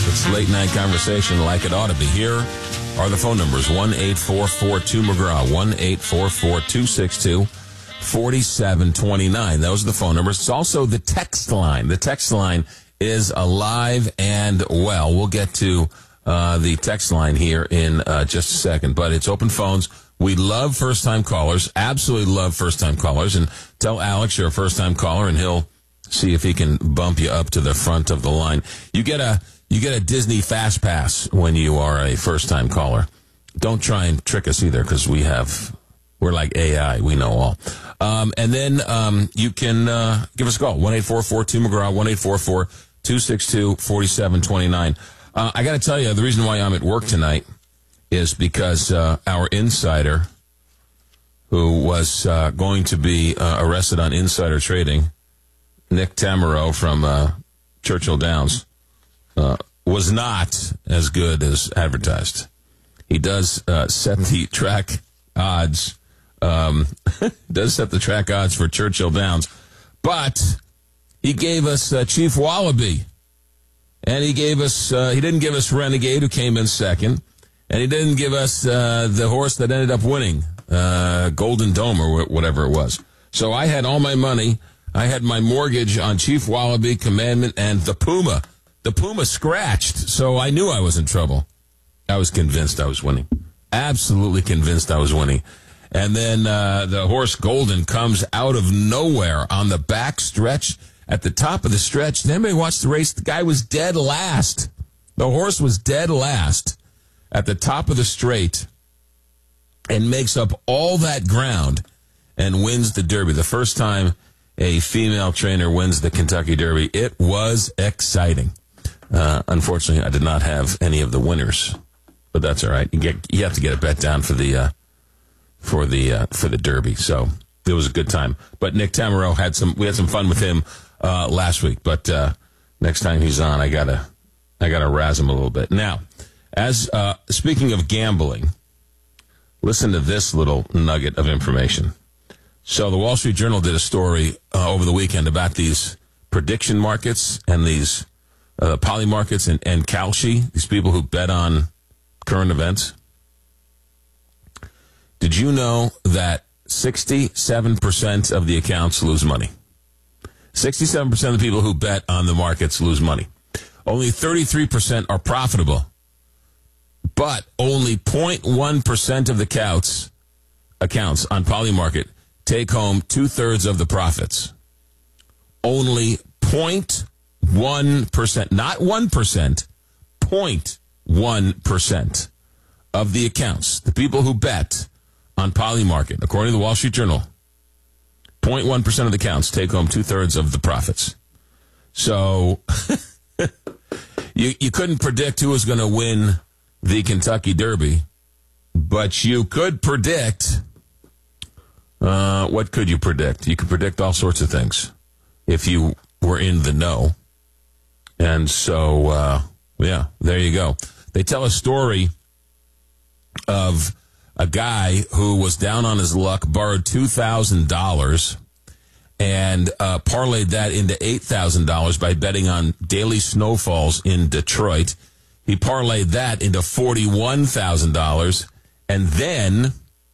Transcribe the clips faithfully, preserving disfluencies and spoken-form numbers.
It's late night conversation like it ought to be. Here are the phone numbers: one eight four four two McGraw, one eight four four two six two four seven two nine. Those are the phone numbers. It's also the text line. The text line is alive and well. We'll get to uh, the text line here in uh, just a second, but it's open phones. We love first-time callers, absolutely love first-time callers, and tell Alex you're a first-time caller, and he'll see if he can bump you up to the front of the line. You get a you get a Disney Fast Pass when you are a first-time caller. Don't try and trick us either, because we have we're like A I, we know all. Um, and then um, you can uh, give us a call, one eight four four two McGraw, one eight four four two six two four seven two nine. Uh, I got to tell you, the reason why I'm at work tonight is because uh, our insider, who was uh, going to be uh, arrested on insider trading, Nick Tammaro from uh, Churchill Downs, uh, was not as good as advertised. He does uh, set the track odds, um, does set the track odds for Churchill Downs, but he gave us uh, Chief Wallaby, and he gave us, uh, he didn't give us Renegade, who came in second. And he didn't give us uh, the horse that ended up winning, uh, Golden Dome or whatever it was. So I had all my money. I had my mortgage on Chief Wallaby, Commandment, and the Puma. The Puma scratched, so I knew I was in trouble. I was convinced I was winning. Absolutely convinced I was winning. And then uh, the horse Golden comes out of nowhere on the back stretch. At the top of the stretch, did anybody watch the race? The guy was dead last. The horse was dead last at the top of the straight, and makes up all that ground and wins the Derby. The first time a female trainer wins the Kentucky Derby. It was exciting. Uh, unfortunately, I did not have any of the winners, but that's all right. You get you have to get a bet down for the uh, for the uh, for the Derby. So it was a good time. But Nick Tammaro had some. We had some fun with him uh, last week. But uh, next time he's on, I gotta I gotta razz him a little bit now. As uh, speaking of gambling, listen to this little nugget of information. So the Wall Street Journal did a story uh, over the weekend about these prediction markets and these uh, poly markets and, and Kalshi, these people who bet on current events. Did you know that sixty-seven percent of the accounts lose money? sixty-seven percent of the people who bet on the markets lose money. Only thirty-three percent are profitable. But only zero point one percent of the accounts, accounts on Polymarket take home two-thirds of the profits. Only zero point one percent, not one percent, zero point one percent of the accounts, the people who bet on Polymarket, according to the Wall Street Journal, zero point one percent of the accounts take home two-thirds of the profits. So you, you couldn't predict who was going to win the Kentucky Derby, but you could predict, uh, what could you predict? You could predict all sorts of things if you were in the know. And so, uh, yeah, there you go. They tell a story of a guy who was down on his luck, borrowed two thousand dollars, and uh, parlayed that into eight thousand dollars by betting on daily snowfalls in Detroit. He parlayed that into forty-one thousand dollars, and then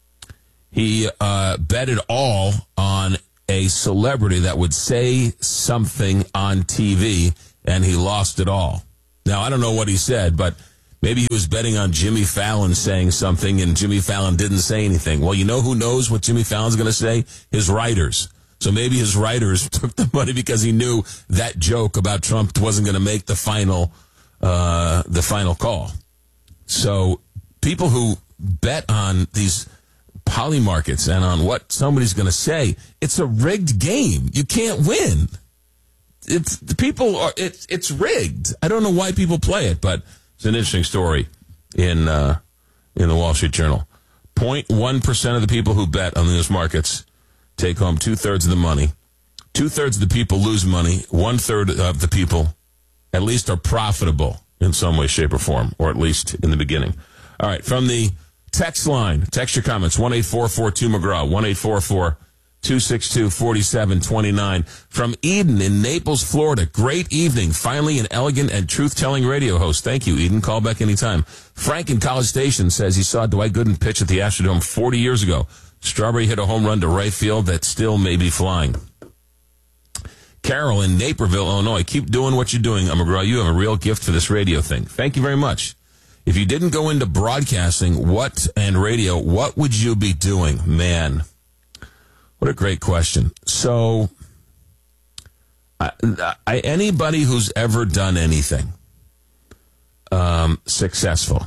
he uh, bet it all on a celebrity that would say something on T V, and he lost it all. Now, I don't know what he said, but maybe he was betting on Jimmy Fallon saying something, and Jimmy Fallon didn't say anything. Well, you know who knows what Jimmy Fallon's going to say? His writers. So maybe his writers took the money because he knew that joke about Trump wasn't going to make the final Uh, the final call. So people who bet on these poly markets and on what somebody's going to say, it's a rigged game. You can't win. It's the people are. It's it's rigged. I don't know why people play it, but it's an interesting story in uh, in the Wall Street Journal. zero point one percent of the people who bet on those markets take home two thirds of the money. Two thirds of the people lose money. One third of the people at least are profitable in some way, shape, or form, or at least in the beginning. All right, from the text line, text your comments, one eight four four two McGraw, one eight four four two six two, four seven two nine. From Eden in Naples, Florida. Great evening. Finally, an elegant and truth-telling radio host. Thank you, Eden. Call back anytime. Frank in College Station says he saw Dwight Gooden pitch at the Astrodome forty years ago. Strawberry hit a home run to right field that still may be flying. Carol in Naperville, Illinois. Keep doing what you're doing, McGraw. You have a real gift for this radio thing. Thank you very much. If you didn't go into broadcasting what and radio, what would you be doing? Man, what a great question. So, I, I, anybody who's ever done anything um, successful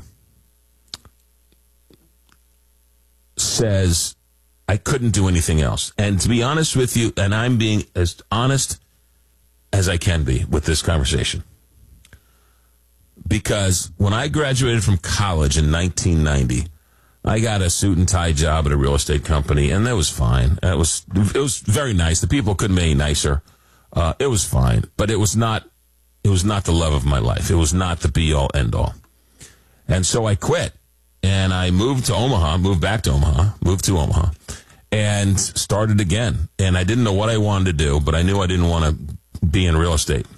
says, I couldn't do anything else. And to be honest with you, and I'm being as honest as I can be with this conversation, because when I graduated from college in nineteen ninety, I got a suit and tie job at a real estate company, and that was fine. It was it was very nice. The people couldn't be any nicer. Uh, it was fine, but it was not it was not the love of my life. It was not the be all end all. And so I quit, and I moved to Omaha, moved back to Omaha, moved to Omaha, and started again. And I didn't know what I wanted to do, but I knew I didn't want to be in real estate.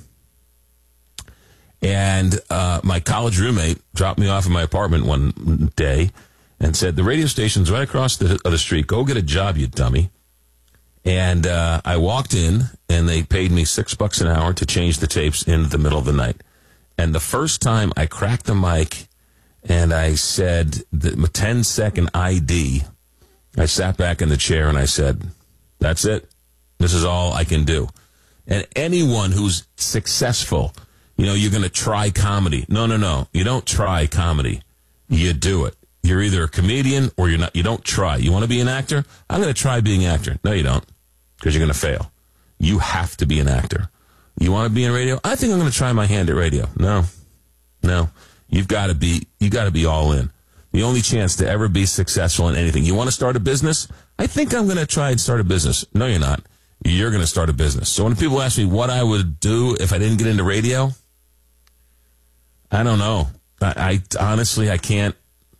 And uh, my college roommate dropped me off in my apartment one day and said, the radio station's right across the, the street. Go get a job, you dummy. And uh, I walked in, and they paid me six bucks an hour to change the tapes in the middle of the night. And the first time I cracked the mic and I said the ten-second I D, I sat back in the chair and I said, that's it. This is all I can do. And anyone who's successful, you know, you're going to try comedy. No, no, no. You don't try comedy. You do it. You're either a comedian or you're not. You don't try. You want to be an actor? I'm going to try being an actor. No, you don't, because you're going to fail. You have to be an actor. You want to be in radio? I think I'm going to try my hand at radio. No, no. You've got to be, you got to be all in. The only chance to ever be successful in anything. You want to start a business? I think I'm going to try and start a business. No, you're not. You're going to start a business. So when people ask me what I would do if I didn't get into radio, I don't know. I, I honestly, I can't.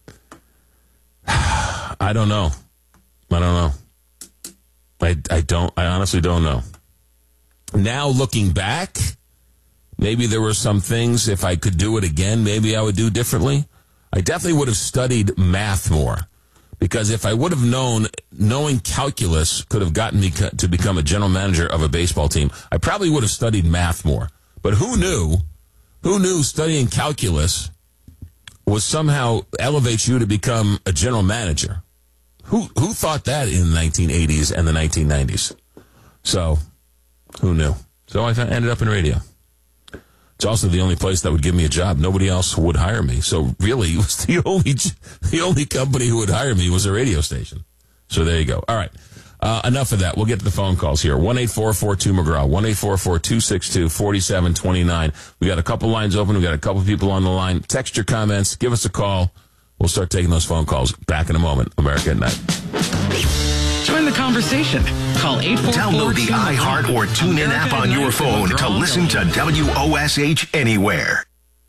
I don't know. I don't know. I, I don't. I honestly don't know. Now looking back, maybe there were some things, if I could do it again, maybe I would do differently. I definitely would have studied math more, because if I would have known, knowing calculus could have gotten me to become a general manager of a baseball team, I probably would have studied math more. But who knew? Who knew studying calculus was somehow elevates you to become a general manager? Who who thought that in the nineteen eighties and the nineteen nineties? So, who knew? So I ended up in radio. It's also the only place that would give me a job. Nobody else would hire me. So really, it was the only the only company who would hire me was a radio station. So there you go. All right. Uh, enough of that. We'll get to the phone calls here. one eight four four two McGraw. one eight four four two six two four seven two nine. We got a couple lines open. We got a couple people on the line. Text your comments. Give us a call. We'll start taking those phone calls. Back in a moment. America at Night. Join the conversation. Call eight four four. Download the iHeart or TuneIn app on your phone to listen to W O S H anywhere.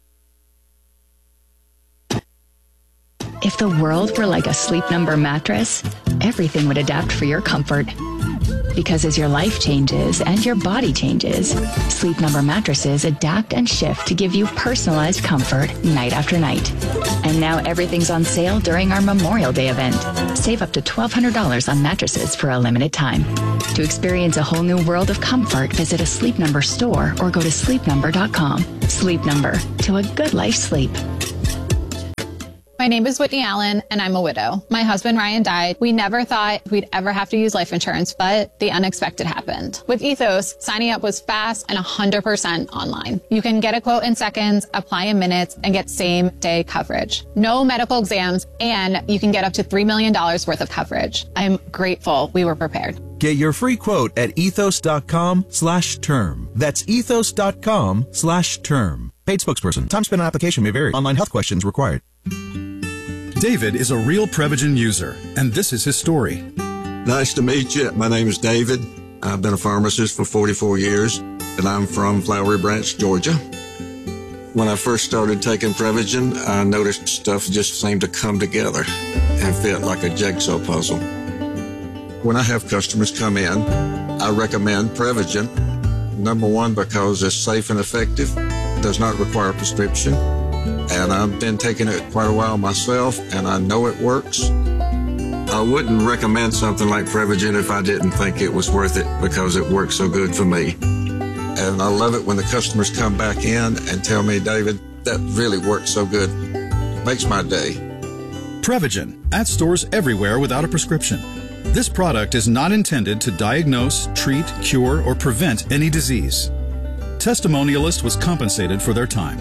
If the world were like a Sleep Number mattress, everything would adapt for your comfort. Because as your life changes and your body changes, Sleep Number mattresses adapt and shift to give you personalized comfort night after night. And now everything's on sale during our Memorial Day event. Save up to twelve hundred dollars on mattresses for a limited time. To experience a whole new world of comfort, visit a Sleep Number store or go to sleep number dot com. Sleep Number, to a good life sleep. My name is Whitney Allen, and I'm a widow. My husband, Ryan, died. We never thought we'd ever have to use life insurance, but the unexpected happened. With Ethos, signing up was fast and one hundred percent online. You can get a quote in seconds, apply in minutes, and get same-day coverage. No medical exams, and you can get up to three million dollars worth of coverage. I'm grateful we were prepared. Get your free quote at ethos.com slash term. That's ethos.com slash term. Paid spokesperson. Time spent on application may vary. Online health questions required. David is a real Prevagen user, and this is his story. Nice to meet you. My name is David. I've been a pharmacist for forty-four years, and I'm from Flowery Branch, Georgia. When I first started taking Prevagen, I noticed stuff just seemed to come together and fit like a jigsaw puzzle. When I have customers come in, I recommend Prevagen. Number one, because it's safe and effective, does not require a prescription. And I've been taking it quite a while myself, and I know it works. I wouldn't recommend something like Prevagen if I didn't think it was worth it because it works so good for me. And I love it when the customers come back in and tell me, David, that really works so good. Makes my day. Prevagen, at stores everywhere without a prescription. This product is not intended to diagnose, treat, cure, or prevent any disease. Testimonialist was compensated for their time.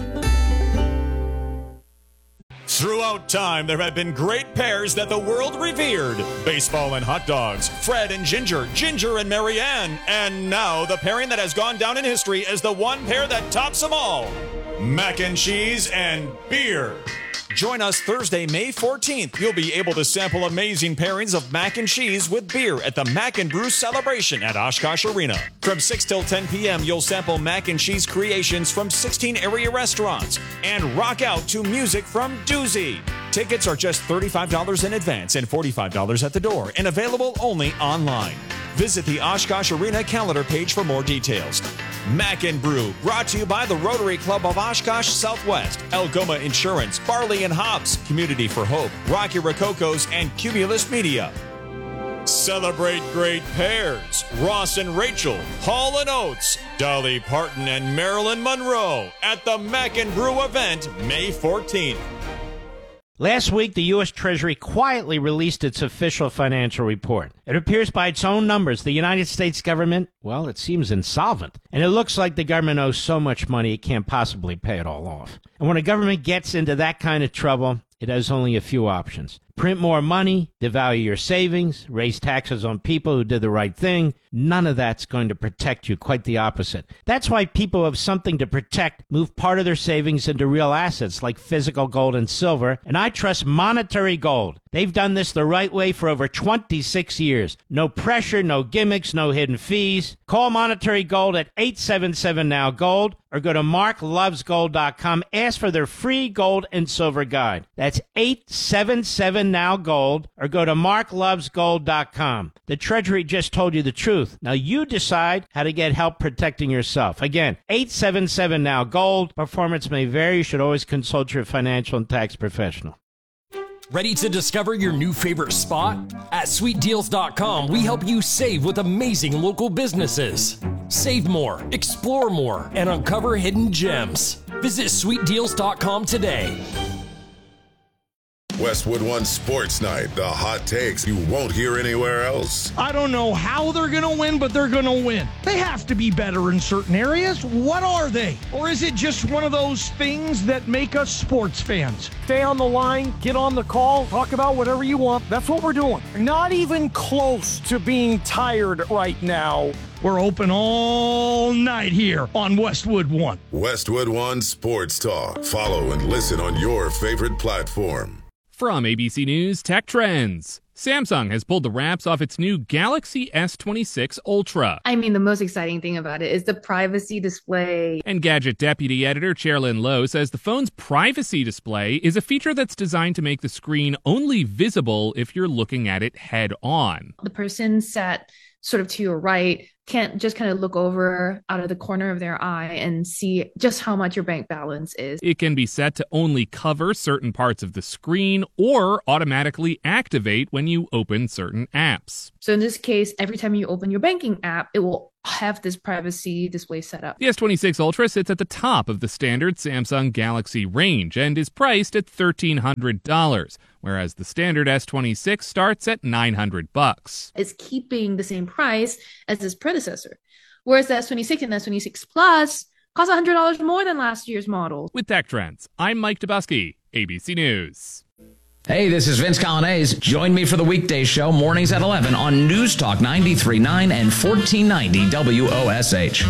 Throughout time, there have been great pairs that the world revered. Baseball and hot dogs, Fred and Ginger, Ginger and Marianne. And now, the pairing that has gone down in history as the one pair that tops them all. Mac and cheese and beer. Join us Thursday, May fourteenth. You'll be able to sample amazing pairings of mac and cheese with beer at the Mac and Brew Celebration at Oshkosh Arena. From six till ten p.m., you'll sample mac and cheese creations from sixteen area restaurants and rock out to music from Doozy. Tickets are just thirty-five dollars in advance and forty-five dollars at the door and available only online. Visit the Oshkosh Arena calendar page for more details. Mac and Brew, brought to you by the Rotary Club of Oshkosh Southwest, Algoma Insurance, Barley and Hops, Community for Hope, Rocky Rococos, and Cumulus Media. Celebrate great pairs. Ross and Rachel, Hall and Oates, Dolly Parton and Marilyn Monroe at the Mac and Brew event May fourteenth. Last week, the U S. Treasury quietly released its official financial report. It appears by its own numbers, the United States government, well, it seems insolvent. And it looks like the government owes so much money it can't possibly pay it all off. And when a government gets into that kind of trouble, it has only a few options. Print more money, devalue your savings, raise taxes on people who did the right thing. None of that's going to protect you, quite the opposite. That's why people who have something to protect move part of their savings into real assets like physical gold and silver, and I trust Monetary Gold. They've done this the right way for over twenty-six years. No pressure, no gimmicks, no hidden fees. Call Monetary Gold at eight seven seven now gold or go to mark loves gold dot com. Ask for their free gold and silver guide. That's eight seven seven now gold or go to mark loves gold dot com. The Treasury just told you the truth. Now you decide how to get help protecting yourself. Again, eight seven seven now gold. Performance may vary. You should always consult your financial and tax professional. Ready to discover your new favorite spot? At sweet deals dot com, we help you save with amazing local businesses. Save more, explore more, and uncover hidden gems. Visit sweet deals dot com today. Westwood One Sports Night, the hot takes you won't hear anywhere else. I don't know how they're going to win, but they're going to win. They have to be better in certain areas. What are they? Or is it just one of those things that make us sports fans? Stay on the line, get on the call, talk about whatever you want. That's what we're doing. Not even close to being tired right now. We're open all night here on Westwood One. Westwood One Sports Talk. Follow and listen on your favorite platform. From A B C News Tech Trends. Samsung has pulled the wraps off its new Galaxy S twenty-six Ultra. I mean, the most exciting thing about it is the privacy display. And Gadget Deputy Editor Chairlyn Lowe says the phone's privacy display is a feature that's designed to make the screen only visible if you're looking at it head on. The person sat sort of to your right can't just kind of look over out of the corner of their eye and see just how much your bank balance is. It can be set to only cover certain parts of the screen or automatically activate when you open certain apps. So in this case, every time you open your banking app, it will have this privacy display set up. The S twenty-six Ultra sits at the top of the standard Samsung Galaxy range and is priced at thirteen hundred dollars, whereas the standard S twenty-six starts at nine hundred bucks. It's keeping the same price as its predecessor, whereas the S twenty-six and the S twenty-six Plus cost one hundred dollars more than last year's model. With Tech Trends, I'm Mike Dubusky, A B C News. Hey, this is Vince Colonnese. Join me for the weekday show, mornings at eleven on News Talk ninety-three point nine and fourteen ninety W O S H.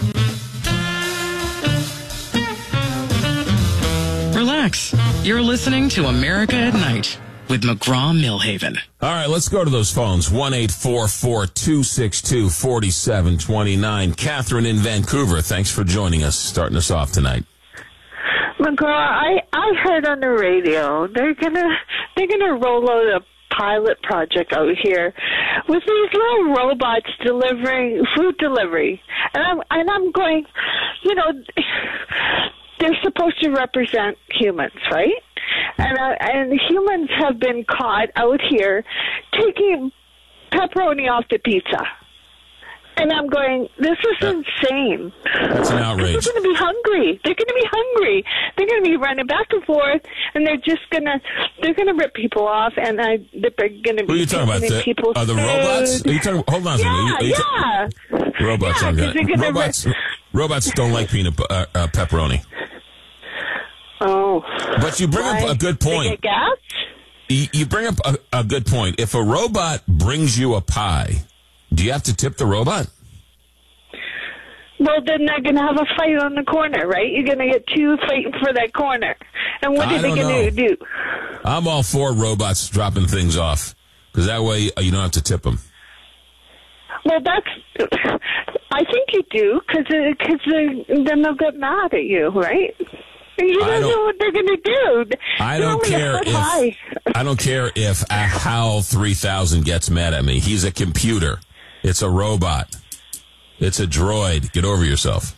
Relax. You're listening to America at Night with McGraw-Millhaven. All right, let's go to those phones. one eight four four, two six two, four seven two nine. Catherine in Vancouver, thanks for joining us, starting us off tonight. McGraw, I, I heard on the radio they're gonna they're gonna roll out a pilot project out here with these little robots delivering food delivery, and I'm and I'm going, you know, they're supposed to represent humans, right? And uh, and humans have been caught out here taking pepperoni off the pizza. And I'm going, this is uh, insane. That's an outrage. They're going to be hungry. They're going to be hungry. They're going to be running back and forth, and they're just going to, they're going to rip people off, and I, they're going to be Who are you talking about? The, are the robots? Are you talking, hold on a second. Yeah, are you, are you yeah. Ta- robots, yeah, aren't good. Robots, rip- robots don't like peanut uh, uh, pepperoni. Oh. But you bring Why? up a good point. They get gas? You, you bring up a, a good point. If a robot brings you a pie, do you have to tip the robot? Well, then they're going to have a fight on the corner, right? You're going to get two fighting for that corner. And what I are they don't going to do? I'm all for robots dropping things off, because that way you don't have to tip them. Well, that's, I think you do, because then they'll get mad at you, right? And you don't, don't know what they're going to do. I They're don't only care a foot if high. I don't care if a HAL three thousand gets mad at me. He's a computer. It's a robot. It's a droid. Get over yourself.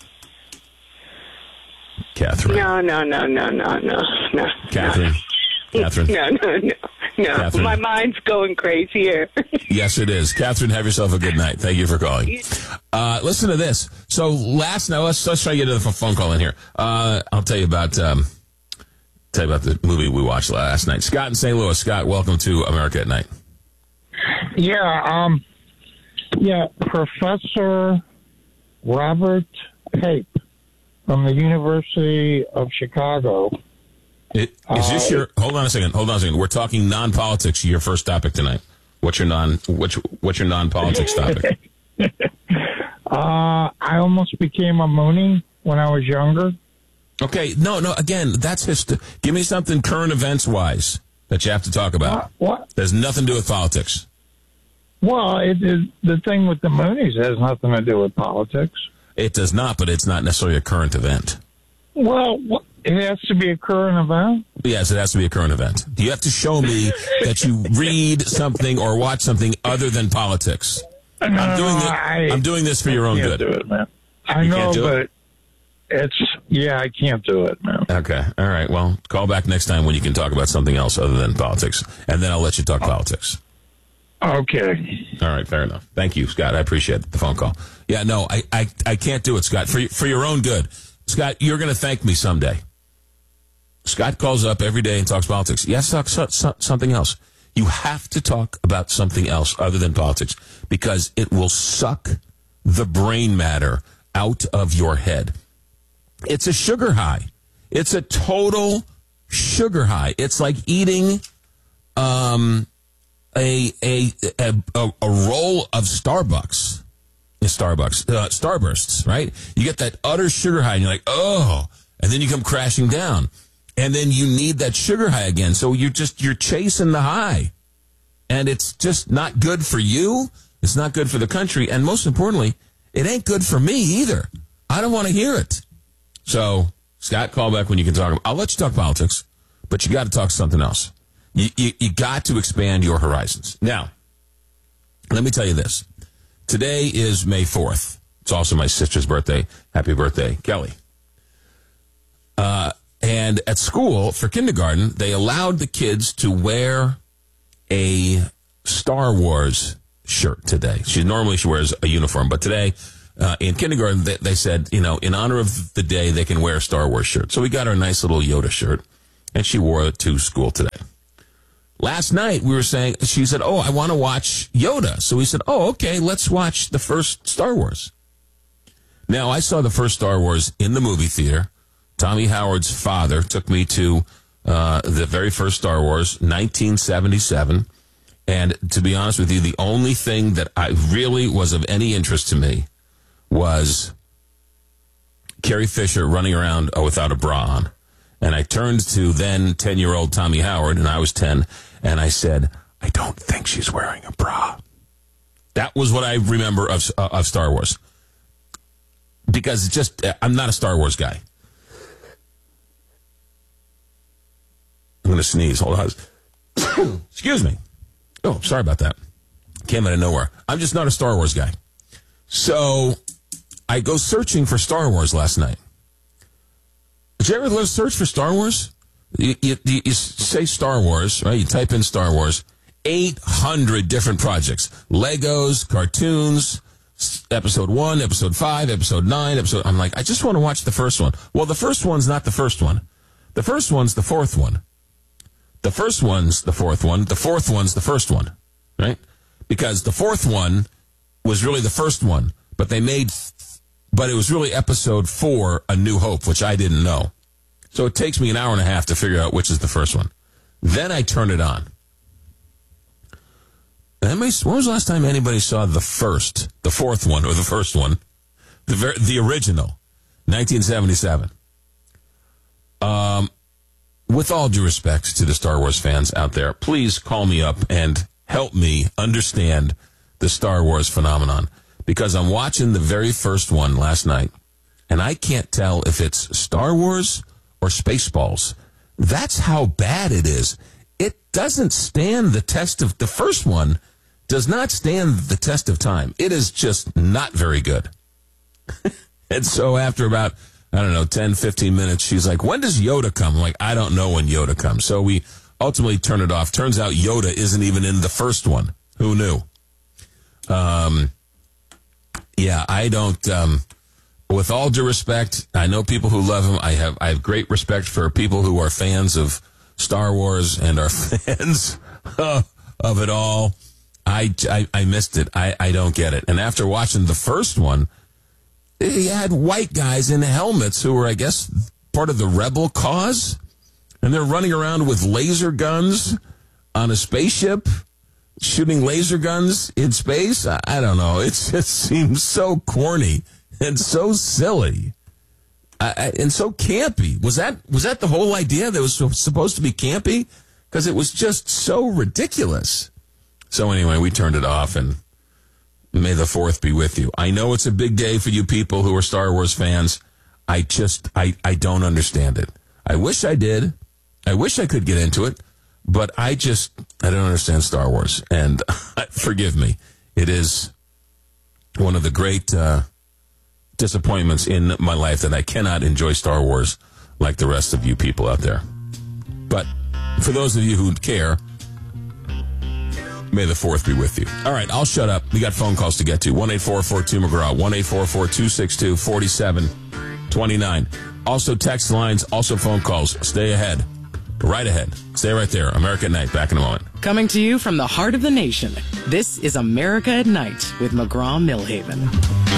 Catherine. No, no, no, no, no, no, no. Catherine. No. Catherine. No, no, no. No, Catherine. My mind's going crazy here. Yes, it is. Catherine, have yourself a good night. Thank you for calling. Uh, listen to this. So last night, let's, let's try to get to the phone call in here. Uh, I'll tell you about, um, tell you about the movie we watched last night. Scott in Saint Louis. Scott, welcome to America at Night. Yeah, um, yeah, Professor Robert Pape from the University of Chicago. It, is this your? Hold on a second. Hold on a second. We're talking non-politics. Your first topic tonight. What's your non? What's what's your non-politics topic? uh, I almost became a Moonie when I was younger. Okay. No, no. Again, that's just. Give me something current events wise that you have to talk about. Uh, what? There's nothing to do with politics. Well, it, it, the thing with the Moonies has nothing to do with politics. It does not, but it's not necessarily a current event. Well, what? It has to be a current event? Yes, it has to be a current event. You have to show me that you read something or watch something other than politics. No, I'm no, doing no, this. I, I'm doing this for your own can't good. Do it, man. I You know, can't do but it? it's yeah, I can't do it, man. Okay, all right. Well, call back next time when you can talk about something else other than politics, and then I'll let you talk oh. politics. Okay. All right, fair enough. Thank you, Scott. I appreciate the phone call. Yeah, no, I, I, I can't do it, Scott. For for your own good, Scott. You're going to thank me someday. Scott calls up every day and talks politics. You have to talk so, so, something else. You have to talk about something else other than politics because it will suck the brain matter out of your head. It's a sugar high. It's a total sugar high. It's like eating um, a, a, a, a, a roll of Starbucks. Starbucks. Uh, Starbursts, right? You get that utter sugar high and you're like, oh, and then you come crashing down. And then you need that sugar high again. So you're just, you're chasing the high. And it's just not good for you. It's not good for the country. And most importantly, it ain't good for me either. I don't want to hear it. So, Scott, call back when you can talk. I'll let you talk politics, but you got to talk something else. You, you, you got to expand your horizons. Now, let me tell you this. Today is May fourth. It's also my sister's birthday. Happy birthday, Kelly. Uh, And at school, for kindergarten, they allowed the kids to wear a Star Wars shirt today. She normally she wears a uniform, but today uh, in kindergarten, they, they said, you know, in honor of the day, they can wear a Star Wars shirt. So we got her a nice little Yoda shirt, and she wore it to school today. Last night, we were saying, she said, oh, I want to watch Yoda. So we said, oh, okay, let's watch the first Star Wars. Now, I saw the first Star Wars in the movie theater. Tommy Howard's father took me to uh, the very first Star Wars, nineteen seventy-seven. And to be honest with you, the only thing that I really was of any interest to me was Carrie Fisher running around without a bra on. And I turned to then ten-year-old Tommy Howard, and I was ten, and I said, I don't think she's wearing a bra. That was what I remember of, uh, of Star Wars. Because it's just, I'm not a Star Wars guy. I'm going to sneeze. Hold on. Excuse me. Oh, sorry about that. Came out of nowhere. I'm just not a Star Wars guy. So I go searching for Star Wars last night. Did you ever search for Star Wars? You, you, you say Star Wars, right? You type in Star Wars. eight hundred different projects. Legos, cartoons, episode one, episode five, episode nine, episode... I'm like, I just want to watch the first one. Well, the first one's not the first one. The first one's the fourth one. The first one's the fourth one. The fourth one's the first one, right? Because the fourth one was really the first one, but they made... But it was really episode four, A New Hope, which I didn't know. So it takes me an hour and a half to figure out which is the first one. Then I turn it on. Anybody, when was the last time anybody saw the first, the fourth one, or the first one? The ver- the original, nineteen seventy-seven. Um, with all due respect to the Star Wars fans out there, please call me up and help me understand the Star Wars phenomenon. Because I'm watching the very first one last night, and I can't tell if it's Star Wars or Spaceballs. That's how bad it is. It doesn't stand the test of... The first one does not stand the test of time. It is just not very good. And so after about, I don't know, ten, fifteen minutes, she's like, when does Yoda come? I'm like, I don't know when Yoda comes. So we ultimately turn it off. Turns out Yoda isn't even in the first one. Who knew? Um... Yeah, I don't, um, with all due respect, I know people who love him. I have I have great respect for people who are fans of Star Wars and are fans uh, of it all. I, I, I missed it. I, I don't get it. And after watching the first one, he had white guys in helmets who were, I guess, part of the rebel cause. And they're running around with laser guns on a spaceship, shooting laser guns in space. I, I don't know. It just seems so corny and so silly I, I, and so campy. Was that was that the whole idea that was supposed to be campy? Because it was just so ridiculous. So anyway, we turned it off, and may the fourth be with you. I know it's a big day for you people who are Star Wars fans. I just, I, I don't understand it. I wish I did. I wish I could get into it. But I just, I don't understand Star Wars. And forgive me, it is one of the great uh, disappointments in my life that I cannot enjoy Star Wars like the rest of you people out there. But for those of you who care, may the fourth be with you. All right, I'll shut up. We got phone calls to get to. one eight four four two McGraw, one eight four four two six two four seven two nine. Also text lines, also phone calls. Stay ahead. Right ahead. Stay right there. America at Night. Back in a moment. Coming to you from the heart of the nation, this is America at Night with McGraw Millhaven.